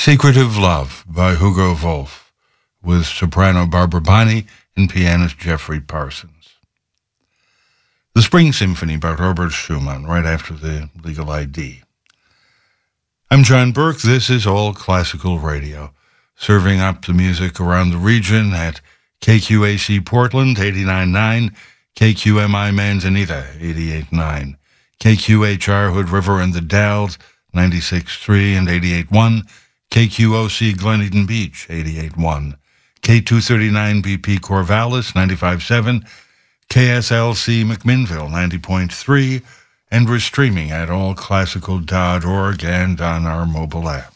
Secretive Love by Hugo Wolf, with soprano Barbara Bonney and pianist Jeffrey Parsons. The Spring Symphony by Robert Schumann, right after the Legal ID. I'm John Burke. This is All Classical Radio, serving up the music around the region at KQAC Portland, 89.9, KQMI Manzanita, 88.9, KQHR Hood River and the Dalles, 96.3 and 88.1, KQOC Glen Eden Beach, 88.1, K239 BP Corvallis, 95.7, KSLC McMinnville, 90.3, and we're streaming at allclassical.org and on our mobile app.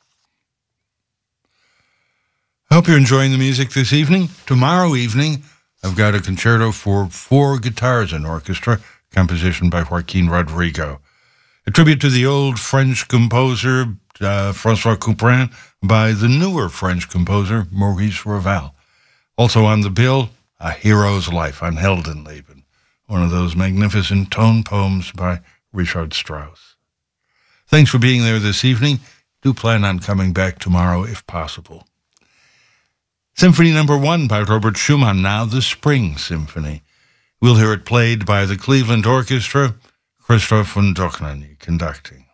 I hope you're enjoying the music this evening. Tomorrow evening, I've got a concerto for 4 guitars and orchestra, composition by Joaquin Rodrigo. A tribute to the old French composer François Couperin by the newer French composer Maurice Ravel. Also on the bill, A Hero's Life on Heldenleben, one of those magnificent tone poems by Richard Strauss. Thanks for being there this evening. Do plan on coming back tomorrow if possible. Symphony No. 1 by Robert Schumann, now the Spring Symphony. We'll hear it played by the Cleveland Orchestra, Christoph von Dohnanyi conducting.